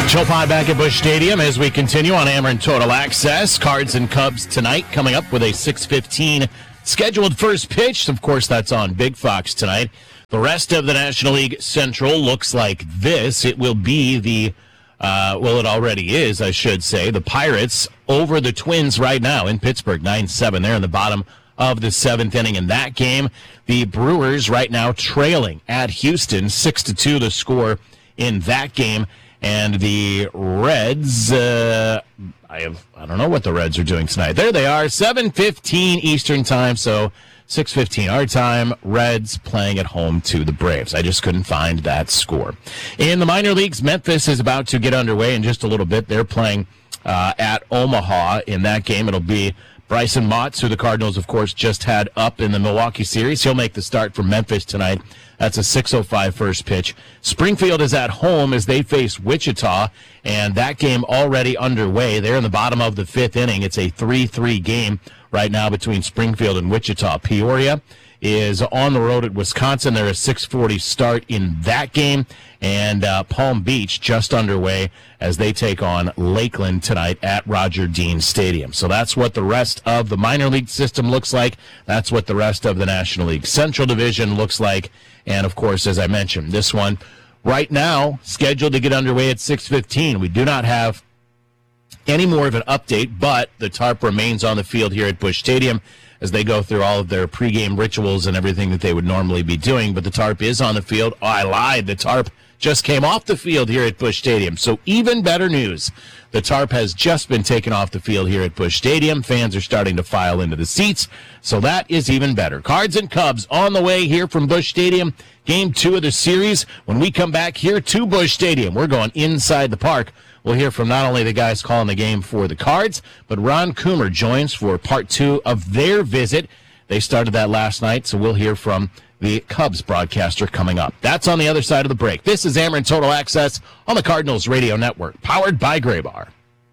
Joe Pod back at Busch Stadium as we continue on Ameren Total Access. Cards and Cubs tonight coming up with a 6:15 scheduled first pitch. Of course, that's on Big Fox tonight. The rest of the National League Central looks like this. It will be the, it already is, I should say, the Pirates over the Twins right now in Pittsburgh, 9-7. They're in the bottom of the seventh inning in that game. The Brewers right now trailing at Houston, 6-2 the score in that game. And the Reds, I don't know what the Reds are doing tonight. There they are, 7:15 Eastern time, so 6:15 our time. Reds playing at home to the Braves. I just couldn't find that score. In the minor leagues, Memphis is about to get underway in just a little bit. They're playing at Omaha in that game. It'll be Bryson Motts, who the Cardinals, of course, just had up in the Milwaukee series. He'll make the start for Memphis tonight. That's a 6:05 first pitch. Springfield is at home as they face Wichita, and that game already underway. They're in the bottom of the fifth inning. It's a 3-3 game right now between Springfield and Wichita. Peoria is on the road at Wisconsin. They're a 6:40 start in that game. And Palm Beach just underway as they take on Lakeland tonight at Roger Dean Stadium. So that's what the rest of the minor league system looks like. That's what the rest of the National League Central Division looks like. And, of course, as I mentioned, this one right now scheduled to get underway at 6:15. We do not have any more of an update, but the tarp remains on the field here at Busch Stadium as they go through all of their pregame rituals and everything that they would normally be doing. But the tarp is on the field. Oh, I lied. The tarp just came off the field here at Busch Stadium. So even better news. The tarp has just been taken off the field here at Busch Stadium. Fans are starting to file into the seats. So that is even better. Cards and Cubs on the way here from Busch Stadium. Game 2 of the series. When we come back here to Busch Stadium, we're going inside the park. We'll hear from not only the guys calling the game for the Cards, but Ron Coomer joins for part 2 of their visit. They started that last night, so we'll hear from the Cubs broadcaster coming up. That's on the other side of the break. This is Ameren Total Access on the Cardinals Radio Network, powered by Graybar.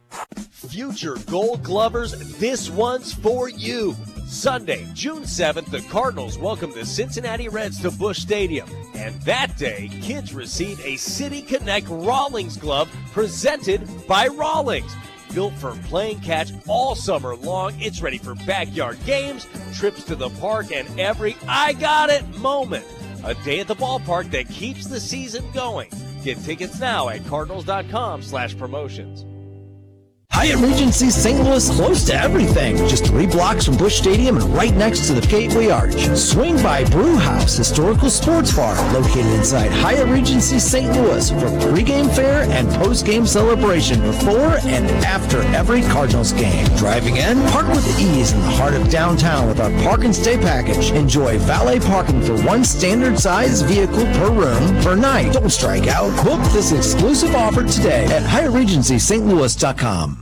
Future Gold Glovers, this one's for you. Sunday, June 7th, the Cardinals welcome the Cincinnati Reds to Busch Stadium. And that day, kids receive a City Connect Rawlings glove presented by Rawlings. Built for playing catch all summer long, it's ready for backyard games, trips to the park, and every I got it moment. A day at the ballpark that keeps the season going. Get tickets now at cardinals.com/promotions. Hyatt Regency St. Louis, close to everything. Just 3 blocks from Busch Stadium and right next to the Gateway Arch. Swing by Brew House Historical Sports Bar, located inside Hyatt Regency St. Louis for pregame fare and postgame celebration before and after every Cardinals game. Driving in, park with ease in the heart of downtown with our Park and Stay package. Enjoy valet parking for 1 standard size vehicle per room per night. Don't strike out. Book this exclusive offer today at HyattRegencySt.Louis.com.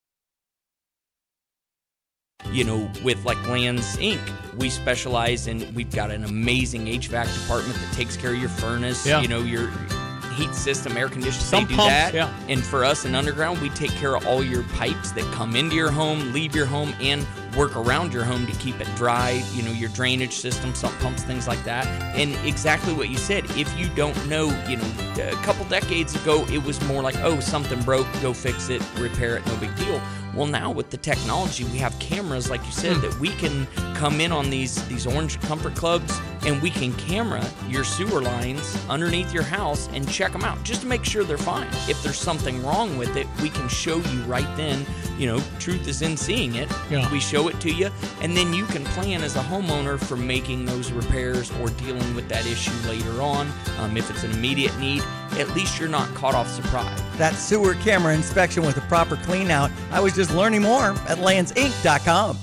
You know, with like Lands Inc., we specialize in, we've got an amazing HVAC department that takes care of your furnace, you know, your heat system, air conditioning, they do pumps, that. And for us in Underground, we take care of all your pipes that come into your home, leave your home, and work around your home to keep it dry, you know, your drainage system, sump pumps, things like that. And exactly what you said, if you don't know, you know, a couple decades ago, it was more like, oh, something broke, go fix it, repair it, no big deal. Well, now with the technology, we have cameras, like you said, that we can come in on these Orange Comfort Clubs, and we can camera your sewer lines underneath your house and check them out just to make sure they're fine. If there's something wrong with it, we can show you right then. You know, truth is in seeing it. Yeah. We show it to you, and then you can plan as a homeowner for making those repairs or dealing with that issue later on. If it's an immediate need, at least you're not caught off surprise. That sewer camera inspection with a proper clean out. I was just learning more at landsinc.com.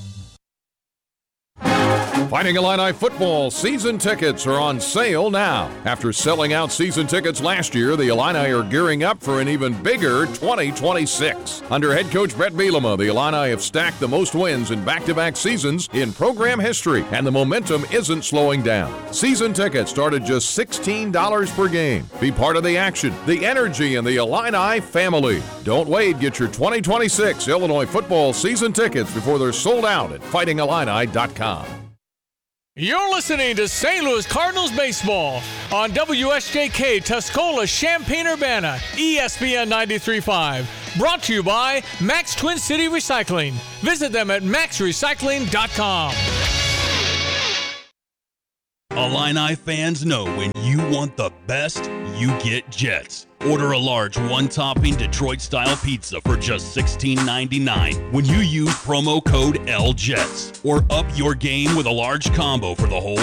Fighting Illini football season tickets are on sale now. After selling out season tickets last year, the Illini are gearing up for an even bigger 2026. Under head coach Brett Bielema, the Illini have stacked the most wins in back-to-back seasons in program history, and the momentum isn't slowing down. Season tickets start at just $16 per game. Be part of the action, the energy, and the Illini family. Don't wait. Get your 2026 Illinois football season tickets before they're sold out at fightingillini.com. You're listening to St. Louis Cardinals baseball on WSJK Tuscola, Champaign-Urbana, ESPN 93.5. Brought to you by Max Twin City Recycling. Visit them at maxrecycling.com. Illini fans know when you want the best, you get Jets. Order a large one-topping Detroit-style pizza for just $16.99 when you use promo code LJETS. Or up your game with a large combo for the whole